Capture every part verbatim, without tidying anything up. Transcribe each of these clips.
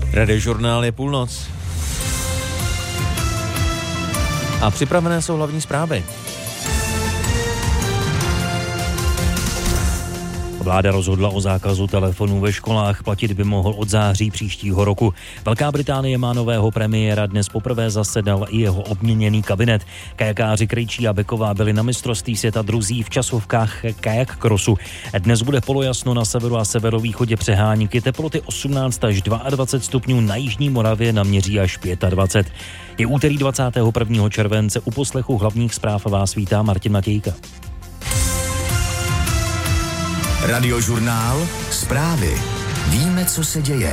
Radiožurnál je půlnoc. A připravené jsou hlavní zprávy. Vláda rozhodla o zákazu telefonů ve školách, platit by mohl od září příštího roku. Velká Británie má nového premiéra, dnes poprvé zasedal i jeho obměněný kabinet. Kajakáři Krejčí a Beková byli na mistrovství světa druzí v časovkách kajak crossu. Dnes bude polojasno na severu a severovýchodě přehánky, teploty osmnáct až dvacet dva stupňů, na jižní Moravě naměří až dvacet pět. Je úterý dvacátého prvního července, u poslechu hlavních zpráv vás vítá Martin Matějka. Radiožurnál, zprávy. Víme, co se děje.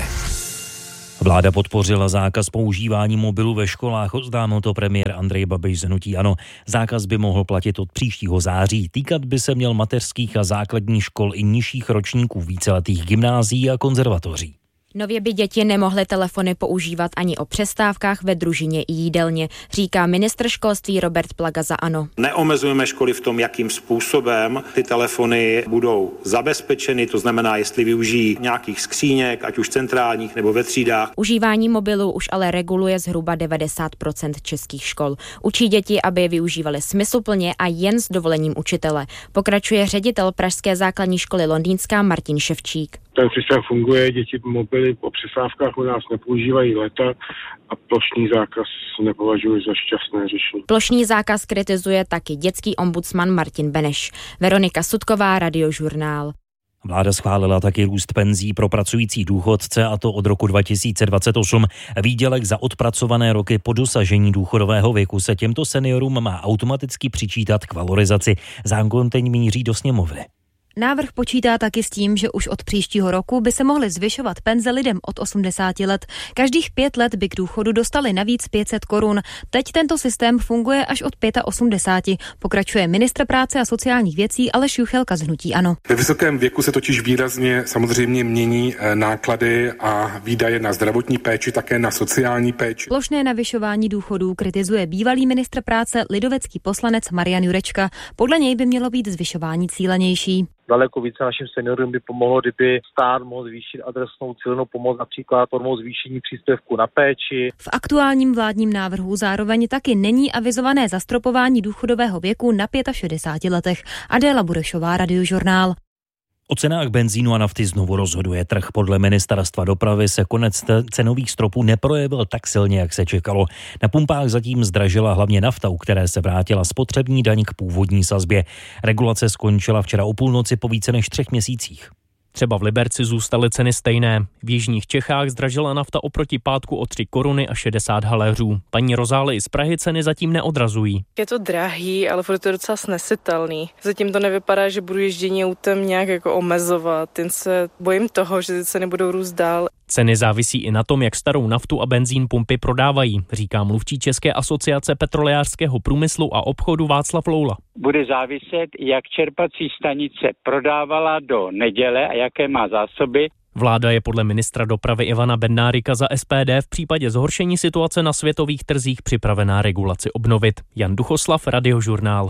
Vláda podpořila zákaz používání mobilu ve školách, oznámil to premiér Andrej Babiš z hnutí ANO. Zákaz by mohl platit od příštího září. Týkat by se měl mateřských a základních škol i nižších ročníků víceletých gymnázií a konzervatoří. Nově by děti nemohly telefony používat ani o přestávkách ve družině i jídelně, říká ministr školství Robert Plaga za ANO. Neomezujeme školy v tom, jakým způsobem ty telefony budou zabezpečeny, to znamená, jestli využijí nějakých skříněk, ať už centrálních nebo ve třídách. Užívání mobilu už ale reguluje zhruba devadesát procent českých škol. Učí děti, aby je využívali smysluplně a jen s dovolením učitele. Pokračuje ředitel Pražské základní školy Londýnská Martin Ševčík. Ten systém funguje, děti mobily po přestávkách u nás nepoužívají léta a plošný zákaz nepovažuji za šťastné řešení. Plošný zákaz kritizuje taky dětský ombudsman Martin Beneš. Veronika Sutková, Radiožurnál. Vláda schválila taky růst penzí pro pracující důchodce, a to od roku dva tisíce dvacet osm. Výdělek za odpracované roky po dosažení důchodového věku se těmto seniorům má automaticky přičítat k valorizaci. Zákon teď míří do sněmovny. Návrh počítá taky s tím, že už od příštího roku by se mohly zvyšovat penze lidem od osmdesáti let. Každých pět let by k důchodu dostali navíc pět set korun. Teď tento systém funguje až od osmdesáti pěti. Pokračuje ministr práce a sociálních věcí Aleš Juchelka z hnutí ANO. Ve vysokém věku se totiž výrazně samozřejmě mění náklady a výdaje na zdravotní péči, také na sociální péči. Plošné navyšování důchodů kritizuje bývalý ministr práce lidovecký poslanec Marian Jurečka. Podle něj by mělo být zvyšování cílenější. Daleko více našim seniorům by pomohlo, kdyby stát mohl zvýšit adresnou cílenou pomoc, například formou zvýšení příspěvku na péči. V aktuálním vládním návrhu zároveň taky není avizované zastropování důchodového věku na šedesáti pěti letech. Adéla Burešová, Radiožurnál. O cenách benzínu a nafty znovu rozhoduje trh. Podle ministerstva dopravy se konec cenových stropů neprojevil tak silně, jak se čekalo. Na pumpách zatím zdražila hlavně nafta, u které se vrátila spotřební daň k původní sazbě. Regulace skončila včera o půlnoci po více než třech měsících. Třeba v Liberci zůstaly ceny stejné. V jižních Čechách zdražila nafta oproti pátku o tři koruny a šedesát haléřů. Paní Rozály i z Prahy ceny zatím neodrazují. Je to drahý, ale furt to je docela snesitelný. Zatím to nevypadá, že budu ježdění autem nějak jako omezovat. Jen se bojím toho, že ty ceny budou růst dál. Ceny závisí i na tom, jak starou naftu a benzín pumpy prodávají, říká mluvčí České asociace petrolejářského průmyslu a obchodu Václav Loula. Bude záviset, jak čerpací stanice prodávala do neděle a jaké má zásoby. Vláda je podle ministra dopravy Ivana Bednárika za S P D v případě zhoršení situace na světových trzích připravená regulaci obnovit. Jan Duchoslav, Radiožurnál.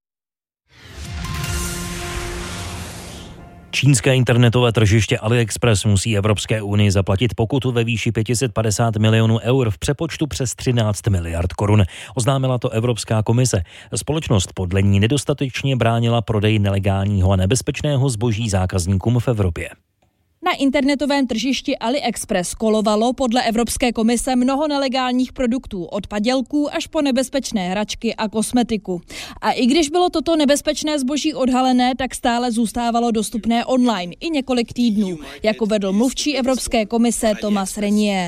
Čínské internetové tržiště AliExpress musí Evropské unii zaplatit pokutu ve výši pět set padesát milionů eur, v přepočtu přes třináct miliard korun. Oznámila to Evropská komise. Společnost podle ní nedostatečně bránila prodej nelegálního a nebezpečného zboží zákazníkům v Evropě. Na internetovém tržišti AliExpress kolovalo podle Evropské komise mnoho nelegálních produktů, od padělků až po nebezpečné hračky a kosmetiku. A i když bylo toto nebezpečné zboží odhalené, tak stále zůstávalo dostupné online i několik týdnů, jako vedl mluvčí Evropské komise Thomas Renier.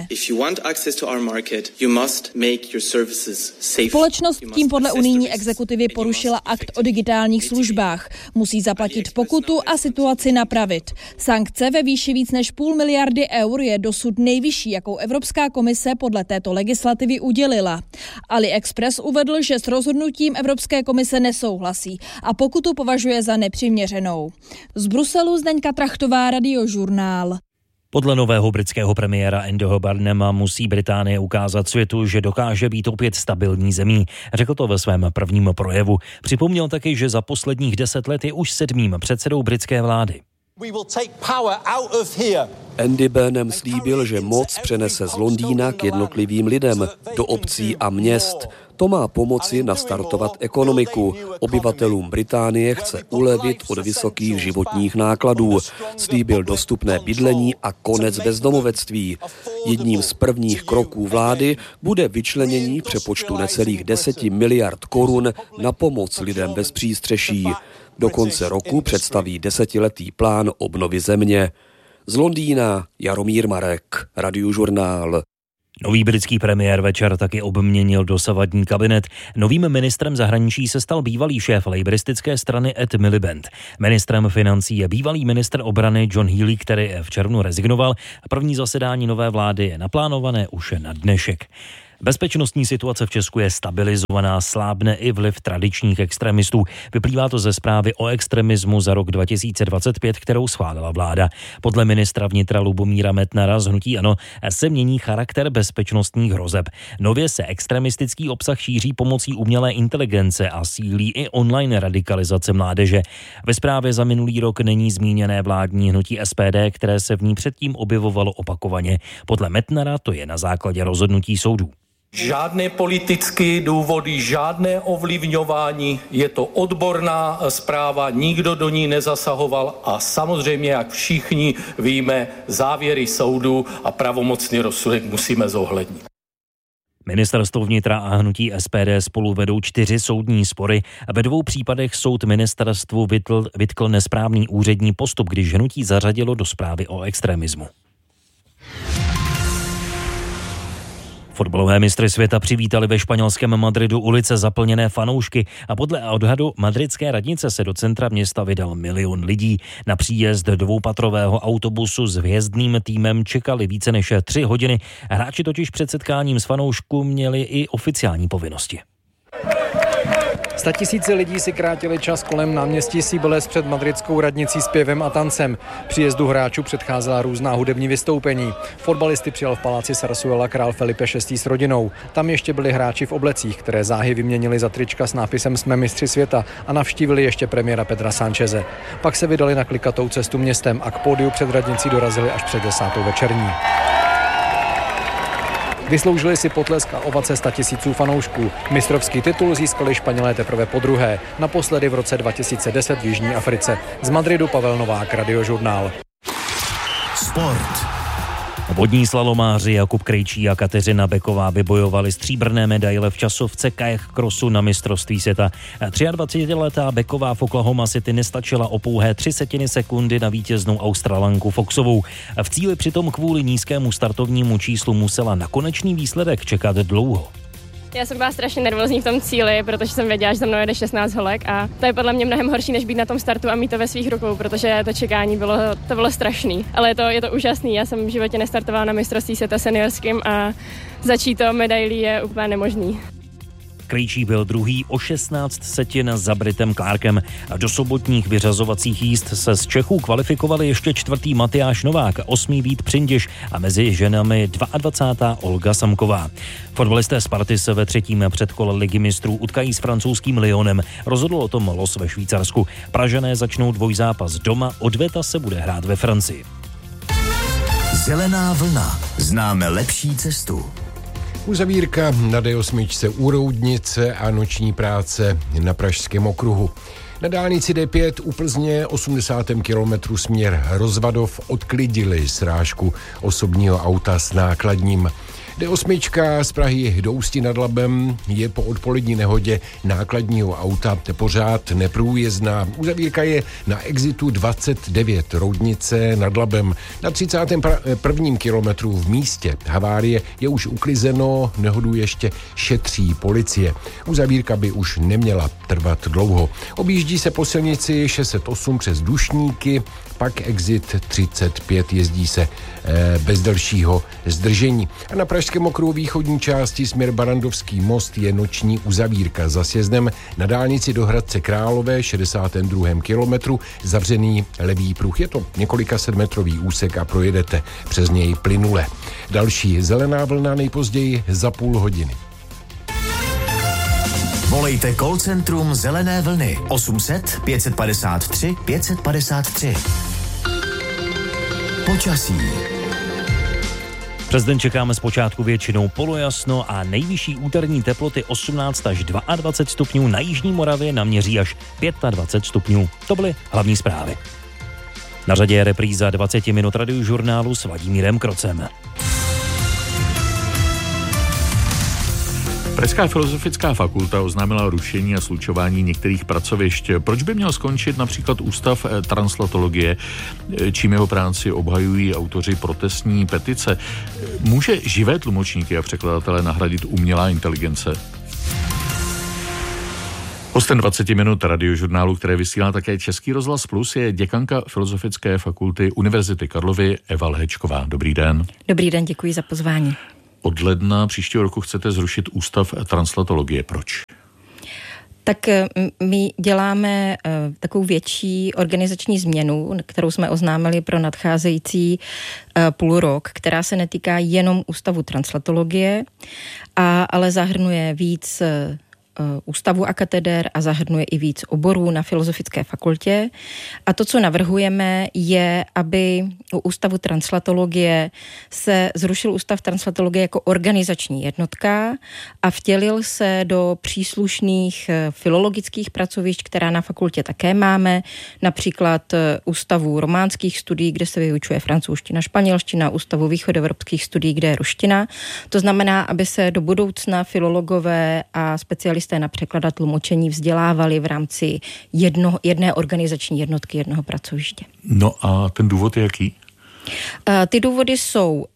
Společnost tím podle unijní exekutivy porušila akt o digitálních službách. Musí zaplatit pokutu a situaci napravit. Sankce ve výši víc než půl miliardy eur je dosud nejvyšší, jakou Evropská komise podle této legislativy udělila. AliExpress uvedl, že s rozhodnutím Evropské komise nesouhlasí a pokutu považuje za nepřiměřenou. Z Bruselu Zdeňka Trachtová, Radiožurnál. Podle nového britského premiéra Andyho Burnhama musí Británie ukázat světu, že dokáže být opět stabilní zemí. Řekl to ve svém prvním projevu. Připomněl taky, že za posledních deset let je už sedmým předsedou britské vlády. Andy Burnham slíbil, že moc přenese z Londýna k jednotlivým lidem, do obcí a měst. To má pomoci nastartovat ekonomiku. Obyvatelům Británie chce ulevit od vysokých životních nákladů. Slíbil dostupné bydlení a konec bezdomovectví. Jedním z prvních kroků vlády bude vyčlenění přepočtu necelých deseti miliard korun na pomoc lidem bez přístřeší. Do konce roku představí desetiletý plán obnovy země. Z Londýna Jaromír Marek, Radiožurnál. Nový britský premiér večer taky obměnil dosavadní kabinet. Novým ministrem zahraničí se stal bývalý šéf lejbristické strany Ed Miliband. Ministrem financí je bývalý ministr obrany John Healey, který v červnu rezignoval. První zasedání nové vlády je naplánované už na dnešek. Bezpečnostní situace v Česku je stabilizovaná, slábne i vliv tradičních extremistů. Vyplývá to ze zprávy o extremismu za rok dva tisíce dvacet pět, kterou schválila vláda. Podle ministra vnitra Lubomíra Metnara z hnutí ANO se mění charakter bezpečnostních hrozeb. Nově se extremistický obsah šíří pomocí umělé inteligence a sílí i online radikalizace mládeže. Ve zprávě za minulý rok není zmíněné vládní hnutí S P D, které se v ní předtím objevovalo opakovaně. Podle Metnara to je na základě rozhodnutí soudů. Žádné politické důvody, žádné ovlivňování, je to odborná zpráva, nikdo do ní nezasahoval a samozřejmě, jak všichni víme, závěry soudu a pravomocný rozsudek musíme zohlednit. Ministerstvo vnitra a hnutí S P D spolu vedou čtyři soudní spory. Ve dvou případech soud ministerstvu vytkl, vytkl nesprávný úřední postup, když hnutí zařadilo do zprávy o extremismu. Fotbalové mistry světa přivítali ve španělském Madridu ulice zaplněné fanoušky a podle odhadu madridské radnice se do centra města vydal milion lidí. Na příjezd dvoupatrového autobusu s hvězdným týmem čekali více než tři hodiny. Hráči totiž před setkáním s fanoušků měli i oficiální povinnosti. Statisíce lidí si krátili čas kolem náměstí Cibeles před madridskou radnicí zpěvem a tancem. Příjezdu hráčů předcházela různá hudební vystoupení. Fotbalisty přijal v paláci Sarsuela král Felipe šestý s rodinou. Tam ještě byli hráči v oblecích, které záhy vyměnili za trička s nápisem Jsme mistři světa a navštívili ještě premiéra Pedra Sáncheze. Pak se vydali na klikatou cestu městem a k pódiu před radnicí dorazili až před desátou večerní. Vysloužili si potlesk a ovace statisíců fanoušků. Mistrovský titul získali Španělé teprve podruhé, naposledy v roce dva tisíce deset v Jižní Africe. Z Madridu Pavel Novák, Radiožurnál. Sport. Vodní slalomáři Jakub Krejčí a Kateřina Beková vybojovali stříbrné medaile v časovce kayak crossu na mistrovství světa. dvacetitříletá Beková v Oklahoma City nestačila o pouhé tři setiny sekundy na vítěznou Australanku Foxovou. V cíli přitom kvůli nízkému startovnímu číslu musela na konečný výsledek čekat dlouho. Já jsem byla strašně nervózní v tom cíli, protože jsem věděla, že za mnou jede šestnáct holek a to je podle mě mnohem horší, než být na tom startu a mít to ve svých rukou, protože to čekání bylo, to bylo strašný. Ale je to, je to úžasný, já jsem v životě nestartovala na mistrovství světa seniorským a začít to medailí je úplně nemožný. Krejčí byl druhý o šestnáct setin za Britem Clarkem. Do sobotních vyřazovacích jízd se z Čechů kvalifikovali ještě čtvrtý Matyáš Novák, osmý Vít Přindiš a mezi ženami dvacátá druhá Olga Samková. Fotbalisté Sparty se ve třetím předkole ligy mistrů utkají s francouzským Lyonem. Rozhodl o tom los ve Švýcarsku. Pražané začnou dvojzápas doma, odveta se bude hrát ve Francii. Zelená vlna. Známe lepší cestu. Uzavírka na D osm u Roudnice a noční práce na Pražském okruhu. Na dálnici D pět u Plzně osmdesátém kilometru směr Rozvadov odklidili srážku osobního auta s nákladním. D osm z Prahy do Ústí nad Labem je po odpolední nehodě nákladního auta pořád neprůjezdná. Uzavírka je na exitu dvacet devět Roudnice nad Labem. Na třicátém prvním kilometru v místě havárie je už uklizeno, nehodu ještě šetří policie. Uzavírka by už neměla trvat dlouho. Objíždí se po silnici šest set osm přes Dušníky, pak exit třicet pět, jezdí se eh, bez dalšího zdržení. A na Pražském okruhu východní části směr Barandovský most je noční uzavírka za sjezdem na dálnici do Hradce Králové šedesátém druhém kilometru zavřený levý pruh. Je to několika setmetrový úsek a projedete přes něj plynule. Další zelená vlna nejpozději za půl hodiny. Volejte call centrum Zelené vlny osm set pět set padesát tři pět set padesát tři. Počasí. Přes den čekáme zpočátku většinou polojasno a nejvyšší úterní teploty osmnáct až dvacet dva stupňů, na jižní Moravě naměří až dvacet pět stupňů. To byly hlavní zprávy. Na řadě je repríza dvacet minut radiožurnálu s Vladimírem Krocem. Pražská filozofická fakulta oznámila rušení a slučování některých pracovišť. Proč by měl skončit například Ústav translatologie, čím jeho práci obhajují autoři protestní petice? Může živé tlumočníky a překladatele nahradit umělá inteligence? Hostem dvacet minut radiožurnálu, které vysílá také Český rozhlas Plus, je děkanka Filozofické fakulty Univerzity Karlovy Eva Lehečková. Dobrý den. Dobrý den, děkuji za pozvání. Od ledna příštího roku chcete zrušit Ústav translatologie. Proč? Tak my děláme takovou větší organizační změnu, kterou jsme oznámili pro nadcházející půl rok, která se netýká jenom Ústavu translatologie, a, ale zahrnuje víc ústavu a kateder a zahrnuje i víc oborů na Filozofické fakultě. A to, co navrhujeme, je, aby u Ústavu translatologie se zrušil Ústav translatologie jako organizační jednotka a vtělil se do příslušných filologických pracovišť, která na fakultě také máme, například Ústavu románských studií, kde se vyučuje francouzština, španělština, Ústavu východoevropských studií, kde je ruština. To znamená, aby se do budoucna filologové a specialisté na překlad a tlumočení vzdělávali v rámci jedno, jedné organizační jednotky, jednoho pracoviště. No a ten důvod je jaký? Ty důvody jsou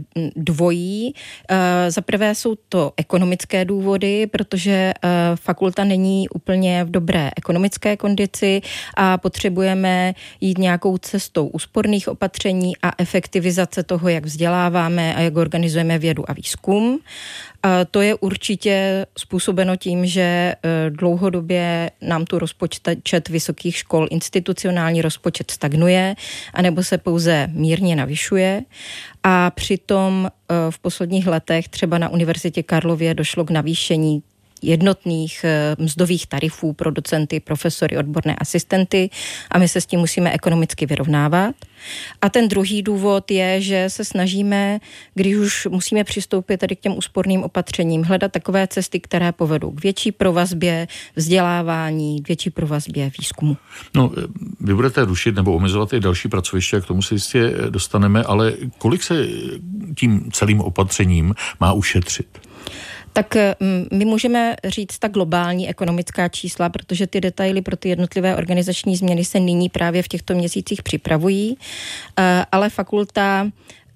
dvojí. Za prvé jsou to ekonomické důvody, protože fakulta není úplně v dobré ekonomické kondici a potřebujeme jít nějakou cestou úsporných opatření a efektivizace toho, jak vzděláváme a jak organizujeme vědu a výzkum. To je určitě způsobeno tím, že dlouhodobě nám tu rozpočet vysokých škol, institucionální rozpočet stagnuje, anebo se pouze mírně navyšuje. A přitom v posledních letech třeba na Univerzitě Karlově došlo k navýšení jednotných mzdových tarifů pro docenty, profesory, odborné asistenty a my se s tím musíme ekonomicky vyrovnávat. A ten druhý důvod je, že se snažíme, když už musíme přistoupit tady k těm úsporným opatřením, hledat takové cesty, které povedou k větší provazbě vzdělávání, k větší provazbě výzkumu. No, vy budete rušit nebo omezovat i další pracoviště, a k tomu se jistě dostaneme, ale kolik se tím celým opatřením má ušetřit? Tak my můžeme říct ta globální ekonomická čísla, protože ty detaily pro ty jednotlivé organizační změny se nyní právě v těchto měsících připravují, ale fakulta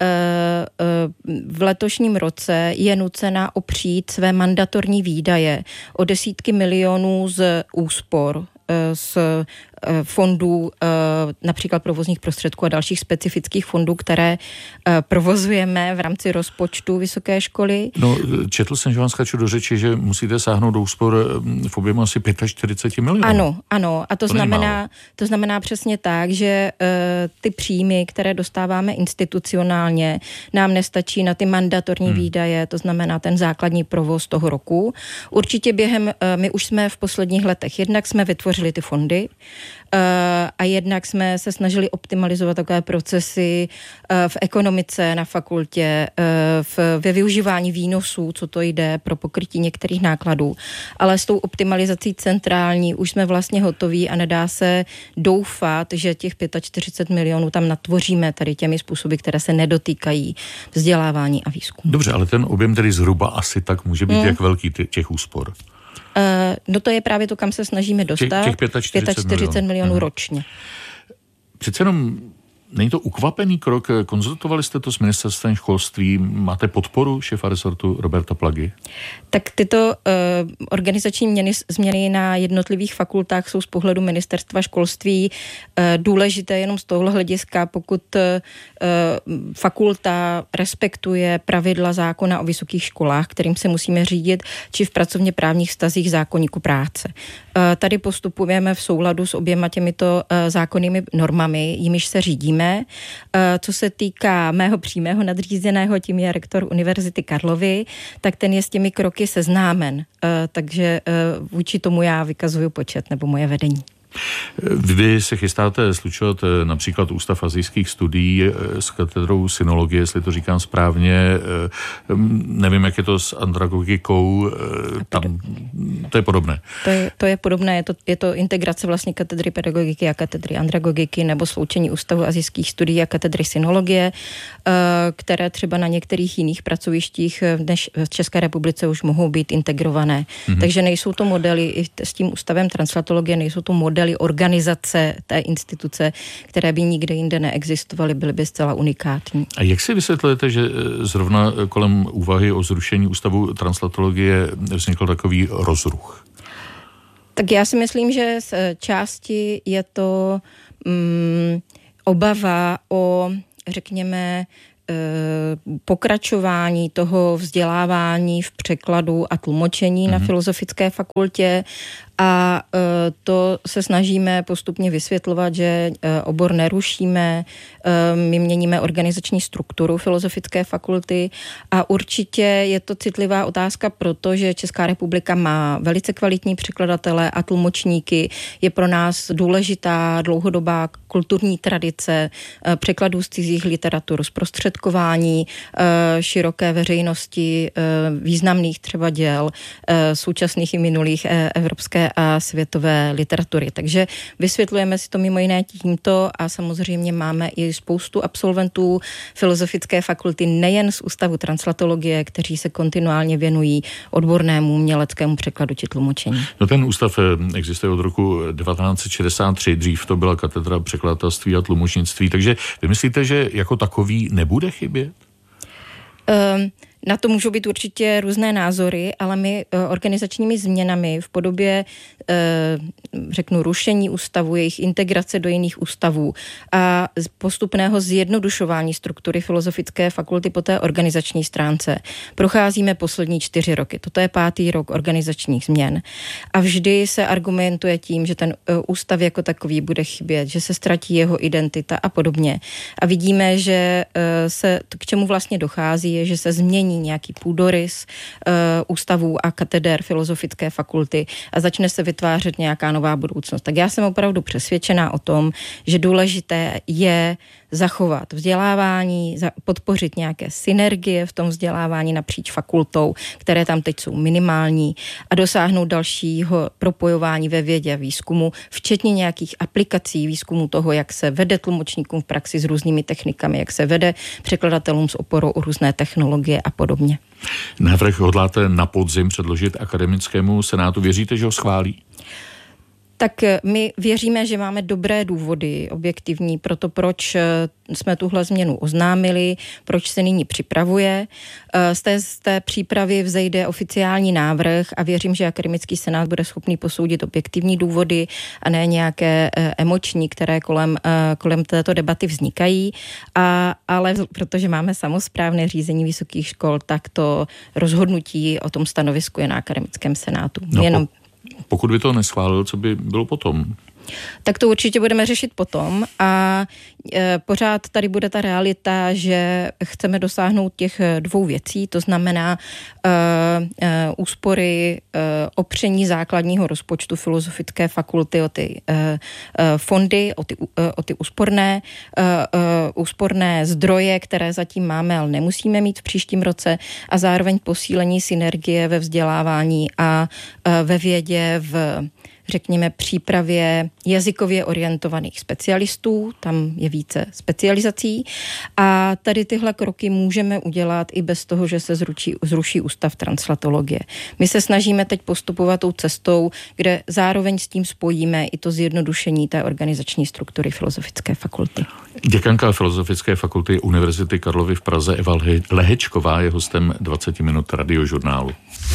v letošním roce je nucena opřít své mandatorní výdaje o desítky milionů z úspor, z fondů, například provozních prostředků a dalších specifických fondů, které provozujeme v rámci rozpočtu vysoké školy. No, četl jsem, že vám skáču do řeči, že musíte sáhnout do úspor v objemu asi čtyřicet pět milionů. Ano, ano. A to, to znamená, to znamená přesně tak, že uh, ty příjmy, které dostáváme institucionálně, nám nestačí na ty mandatorní hmm. výdaje, to znamená ten základní provoz toho roku. Určitě během, uh, my už jsme v posledních letech, jednak jsme vytvořili ty fondy, a jednak jsme se snažili optimalizovat takové procesy v ekonomice na fakultě, v, ve využívání výnosů, co to jde pro pokrytí některých nákladů. Ale s tou optimalizací centrální už jsme vlastně hotoví a nedá se doufat, že těch čtyřicet pět milionů tam natvoříme tady těmi způsoby, které se nedotýkají vzdělávání a výzkumu. Dobře, ale ten objem tedy zhruba asi tak může být hmm. jak velký těch úspor? Uh, no to je právě to, kam se snažíme dostat. Těch, těch čtyřicet pět milionů, milionů ročně. Přece jenom není to ukvapený krok? Konzultovali jste to s ministerstvem školství? Máte podporu šéfa resortu Roberta Plagy? Tak tyto uh, organizační měny, změny na jednotlivých fakultách jsou z pohledu ministerstva školství uh, důležité jenom z tohohle hlediska, pokud uh, fakulta respektuje pravidla zákona o vysokých školách, kterým se musíme řídit, či v pracovně právních vztazích zákoníku práce. Uh, tady postupujeme v souladu s oběma těmito uh, zákonnými normami, jimiž se řídíme. Co se týká mého přímého nadřízeného, tím je rektor Univerzity Karlovy, tak ten je s těmi kroky seznámen. Takže vůči tomu já vykazuju počet nebo moje vedení. Vy se chystáte slučovat například Ústav asijských studií s katedrou synologie, jestli to říkám správně. Nevím, jak je to s andragogikou. Tam, to je podobné. To je, to je podobné. Je to, je to integrace vlastně katedry pedagogiky a katedry andragogiky nebo sloučení Ústavu asijských studií a katedry synologie, které třeba na některých jiných pracovištích než v České republice už mohou být integrované. Mm-hmm. Takže nejsou to modely i s tím Ústavem translatologie, nejsou to modely organizace té instituce, které by nikde jinde neexistovaly, byly by zcela unikátní. A jak si vysvětlujete, že zrovna kolem úvahy o zrušení Ústavu translatologie vznikl takový rozruch? Tak já si myslím, že z části je to mm, obava o, řekněme, pokračování toho vzdělávání v překladu a tlumočení mm-hmm. na Filozofické fakultě a to se snažíme postupně vysvětlovat, že obor nerušíme, my měníme organizační strukturu Filozofické fakulty a určitě je to citlivá otázka, protože Česká republika má velice kvalitní překladatele a tlumočníky, je pro nás důležitá dlouhodobá kulturní tradice překladů z cizích literatur, zprostředkování široké veřejnosti významných třeba děl současných i minulých evropské a světové literatury. Takže vysvětlujeme si to mimo jiné tímto a samozřejmě máme i spoustu absolventů Filozofické fakulty nejen z Ústavu translatologie, kteří se kontinuálně věnují odbornému uměleckému překladu či tlumočení. No ten ústav existuje od roku devatenáct set šedesát tři, dřív to byla katedra překladatelství a tlumočnictví, takže vy myslíte, že jako takový nebude chybět? Um, Na to můžou být určitě různé názory, ale my organizačními změnami v podobě, řeknu, rušení ústavu, jejich integrace do jiných ústavů a postupného zjednodušování struktury Filozofické fakulty po té organizační stránce procházíme poslední čtyři roky. Toto je pátý rok organizačních změn. A vždy se argumentuje tím, že ten ústav jako takový bude chybět, že se ztratí jeho identita a podobně. A vidíme, že se k čemu vlastně dochází, je, že se změní nějaký půdorys uh, ústavů a kateder Filozofické fakulty a začne se vytvářet nějaká nová budoucnost. Tak já jsem opravdu přesvědčená o tom, že důležité je zachovat vzdělávání, podpořit nějaké synergie v tom vzdělávání napříč fakultou, které tam teď jsou minimální a dosáhnout dalšího propojování ve vědě a výzkumu, včetně nějakých aplikací výzkumu toho, jak se vede tlumočníkům v praxi s různými technikami, jak se vede překladatelům s oporou o různé technologie a podobně. Návrh hodláte na podzim předložit akademickému senátu. Věříte, že ho schválí? Tak my věříme, že máme dobré důvody objektivní pro to, proč jsme tuhle změnu oznámili, proč se nyní připravuje. Z té, z té přípravy vzejde oficiální návrh a věřím, že akademický senát bude schopný posoudit objektivní důvody a ne nějaké emoční, které kolem, kolem této debaty vznikají. A, ale protože máme samosprávné řízení vysokých škol, tak to rozhodnutí o tom stanovisku je na akademickém senátu. No, Jenom pokud by to neschválil, co by bylo potom? Tak to určitě budeme řešit potom a e, pořád tady bude ta realita, že chceme dosáhnout těch dvou věcí, to znamená e, e, úspory, e, opření základního rozpočtu Filozofické fakulty o ty e, e, fondy, o ty, e, o ty úsporné, e, e, úsporné zdroje, které zatím máme, ale nemusíme mít v příštím roce a zároveň posílení synergie ve vzdělávání a e, ve vědě v řekněme, přípravě jazykově orientovaných specialistů, tam je více specializací a tady tyhle kroky můžeme udělat i bez toho, že se zručí, zruší Ústav translatologie. My se snažíme teď postupovat tou cestou, kde zároveň s tím spojíme i to zjednodušení té organizační struktury Filozofické fakulty. Děkanka Filozofické fakulty Univerzity Karlovy v Praze Eva Lehečková je hostem dvacet minut radiožurnálu.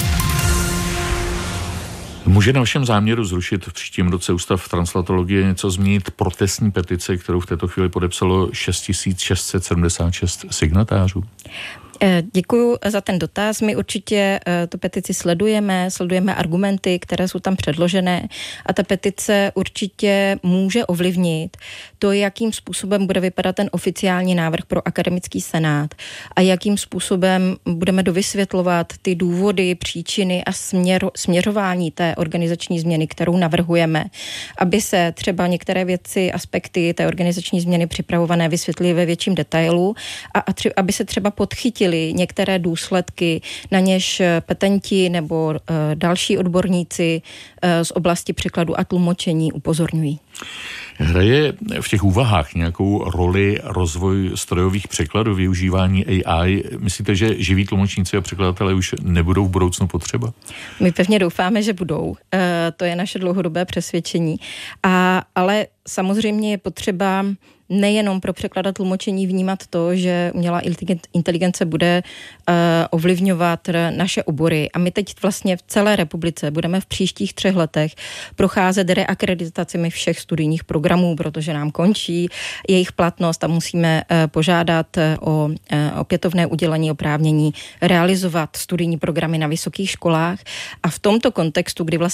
Může na všem záměru zrušit v příštím roce Ústav translatologie něco změnit protestní petice, kterou v této chvíli podepsalo šest tisíc šest set sedmdesát šest signatářů? Děkuji za ten dotaz. My určitě tu petici sledujeme, sledujeme argumenty, které jsou tam předložené a ta petice určitě může ovlivnit to, jakým způsobem bude vypadat ten oficiální návrh pro akademický senát a jakým způsobem budeme dovysvětlovat ty důvody, příčiny a směro, směřování té organizační změny, kterou navrhujeme, aby se třeba některé věci, aspekty té organizační změny připravované vysvětlily ve větším detailu a, a tři, aby se třeba podchytily některé důsledky, na něž petenti nebo uh, další odborníci uh, z oblasti překladu a tlumočení upozorňují. Hraje v těch úvahách nějakou roli rozvoj strojových překladů, využívání A I? Myslíte, že živí tlumočníci a překladatelé už nebudou v budoucnu potřeba? My pevně doufáme, že budou. E, to je naše dlouhodobé přesvědčení. A, ale samozřejmě je potřeba nejenom pro překlad a tlumočení vnímat to, že umělá inteligence bude uh, ovlivňovat naše obory. A my teď vlastně v celé republice budeme v příštích třech letech procházet reakreditacemi všech studijních programů, protože nám končí jejich platnost a musíme uh, požádat o uh, opětovné udělení oprávnění realizovat studijní programy na vysokých školách. A v tomto kontextu, kdy vlastně